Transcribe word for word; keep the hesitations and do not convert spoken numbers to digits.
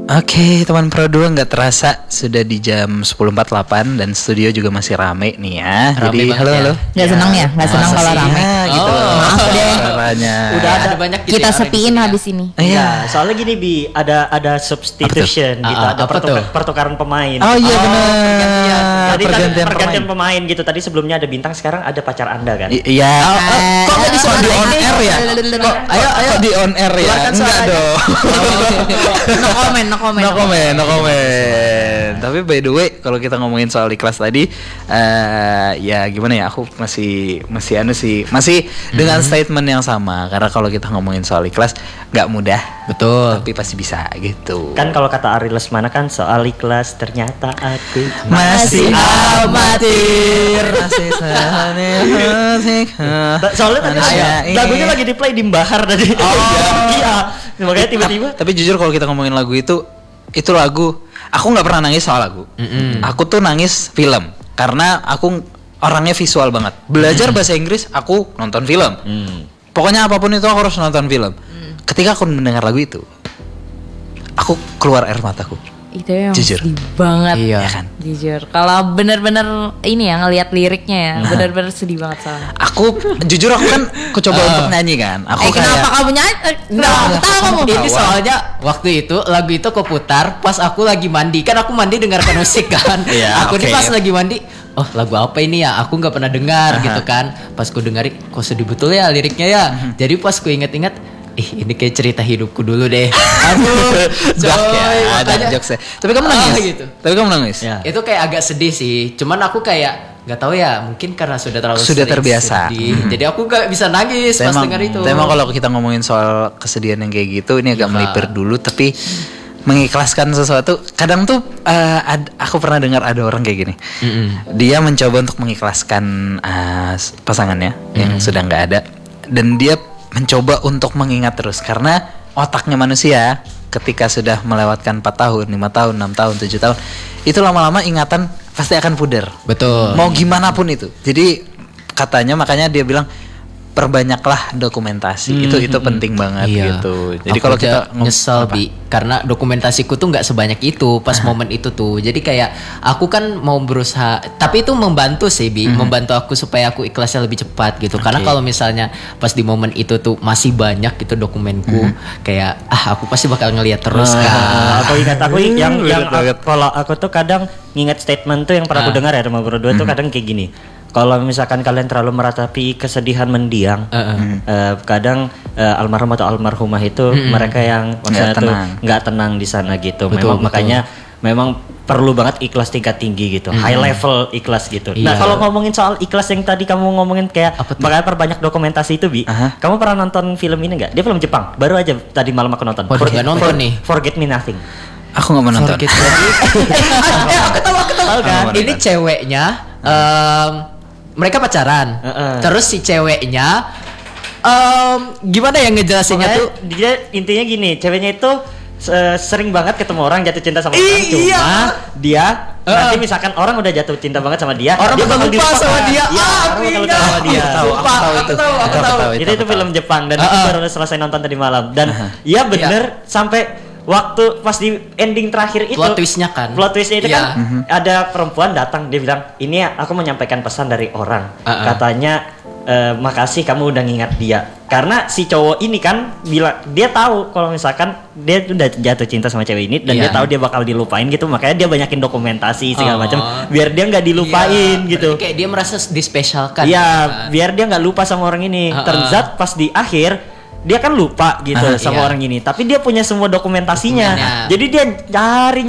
Oke, teman Pro dua, nggak terasa sudah di jam sepuluh empat puluh delapan dan studio juga masih rame nih ya. Rame Jadi halo ya. halo. Nggak senang ya? Nggak senang kalau rame. Ya, gitu. Oh. Maaf deh. Suaranya. Udah ada banyak gitu Kita ya, sepiin orang habis ini. Iya. Iya, soalnya gini Bi, ada ada substitution Apa tuh? gitu, Ah, ada apa pertukar- tuh? pertukaran pemain. Oh iya Oh, benar. pergantian. Tadi tadi Pergantian pergantian pemain. pemain gitu. Tadi sebelumnya ada bintang, sekarang ada pacar Anda kan? I- Iya. Eh, Kok nggak bisa eh, di on eh, air ya? eh, Kok ayo ayo di on air ya? Keluarkan Enggak suaranya. dong. No comment, no comment. No comment, no comment. Tapi by the way, kalau kita ngomongin soal ikhlas tadi, eh ya gimana ya? Aku masih masih anu sih, masih dengan statement yang sama. Karena kalau kita ngomongin soal ikhlas, nggak mudah, Betul. tapi pasti bisa gitu. Kan kalau kata Ari Lesmana kan soal ikhlas ternyata aku Masih amatir. masih sehane hati. Ba- soalnya tadi Manusia lagu- ini. lagunya lagi di play di Bahar tadi. Oh iya. Makanya tiba-tiba Tapi jujur kalau kita ngomongin lagu itu, itu lagu, aku nggak pernah nangis soal lagu. Mm-mm. Aku tuh nangis film karena aku orangnya visual banget. Belajar bahasa Inggris, aku nonton film. Pokoknya apapun itu aku harus nonton film. Ketika aku mendengar lagu itu, aku keluar air mataku. Itu yang Jujur. sedih banget. Iya. Ya kan? Jujur. Kalau bener-bener ini ya ngelihat liriknya ya, Nah. bener-bener sedih banget soalnya. Aku jujur aku kan aku coba untuk nyanyi kan. Aku eh kenapa kayak kamu nyanyi? Eh, Kenapa kamu tahu kamu? Ini soalnya waktu itu lagu itu keputar pas aku lagi mandi. Kan aku mandi dengarkan musik kan. Iya, aku nih oke. pas lagi mandi, oh lagu apa ini ya? Aku nggak pernah dengar Aha. gitu kan. Pas ku dengerin, kok sedih betul ya liriknya ya. Jadi pas ku inget-inget, ih ini kayak cerita hidupku dulu deh. Aduh, Dark ya, coy, ada makanya- jokesnya. Tapi kamu Ah, nangis. gitu. Tapi kamu nangis. Ya. Itu kayak agak sedih sih. Cuman aku kayak nggak tahu ya, mungkin karena sudah terlalu Sudah sering terbiasa. sedih. Hmm. Jadi aku nggak bisa nangis pas Emang, dengar itu. emang kalau kita ngomongin soal kesedihan yang kayak gitu, ini agak Iya. melipir dulu, tapi mengikhlaskan sesuatu. Kadang tuh eh, ad- aku pernah dengar ada orang kayak gini. Mm-mm. Dia mencoba untuk mengikhlaskan eh, s- pasangannya yang sudah nggak ada, dan dia mencoba untuk mengingat terus karena otaknya manusia ketika sudah melewatkan empat tahun, lima tahun, enam tahun, tujuh tahun, itu lama-lama ingatan pasti akan pudar. Betul. Mau gimana pun itu. Jadi katanya makanya dia bilang perbanyaklah dokumentasi. Itu itu penting banget Iya. gitu. Jadi Aku kalau aja kita ngom- nyesel apa? Bi, karena dokumentasiku tuh nggak sebanyak itu pas momen itu tuh. Jadi kayak aku kan mau berusaha, tapi itu membantu sih Bi, membantu aku supaya aku ikhlasnya lebih cepat gitu. Karena kalau misalnya pas di momen itu tuh masih banyak gitu dokumenku, kayak ah aku pasti bakal ngeliat terus Nah, kan. aku ingat aku ing- yang yang Berat banget. aku- kalau aku tuh kadang nginget statement tuh yang pernah aku Ah. dengar ya sama Bro Dua tuh kadang kayak gini. Kalau misalkan kalian terlalu meratapi kesedihan mendiang, Heeh. eh, kadang eh, almarhum atau almarhumah itu mereka yang maksudnya tuh tenang. nggak tenang di sana gitu. Betul, memang betul. makanya memang perlu banget ikhlas tingkat tinggi gitu, high level ikhlas gitu. Nah Iya. kalau ngomongin soal ikhlas yang tadi kamu ngomongin kayak Apa tuh? makanya perbanyak dokumentasi itu Bi, Aha. kamu pernah nonton film ini nggak? Dia film Jepang, baru aja tadi malam aku nonton. Waduh, nggak nonton nih. Forget Me Nothing. Aku nggak mau nonton. Forget Me. eh, aku tahu, aku tahu. Tahu kan? Apa Ini nonton? ceweknya, em, mereka pacaran. Heeh. Terus si ceweknya, em, gimana ya ngejelasinnya Pokoknya tuh? dia intinya gini, ceweknya itu eh, sering banget ketemu orang jatuh cinta sama orang, Ih, cuma iya. dia Eh. nanti misalkan orang udah jatuh cinta banget sama dia, Orang dia bakal lupa dilupakan. sama dia. Iya, Ah, orang aku bakal lupa ingat. sama dia. Aku tahu, aku Sumpah, tahu aku itu. tahu, aku Aku tahu. tahu Itu itu aku film tahu. Jepang dan Ah, itu ah. baru selesai nonton tadi malam dan iya bener sampai waktu pas di ending terakhir itu Plot twist-nya kan? plot twistnya itu Iya. kan ada perempuan datang, dia bilang ini aku menyampaikan pesan dari orang, Ah, ah. katanya eh, makasih kamu udah ngingat dia, karena si cowok ini kan bilang dia tahu kalau misalkan dia udah jatuh cinta sama cewek ini dan Iya. dia tahu dia bakal dilupain gitu, makanya dia banyakin dokumentasi segala Oh. macam biar dia nggak dilupain Iya, gitu. berarti kayak dia merasa dispesialkan. Iya, gitu kan. biar dia nggak lupa sama orang ini. Uh-uh. Turns out pas di akhir dia kan lupa gitu Uh, sama iya. orang ini, tapi dia punya semua dokumentasinya. Dokumennya. Jadi dia cari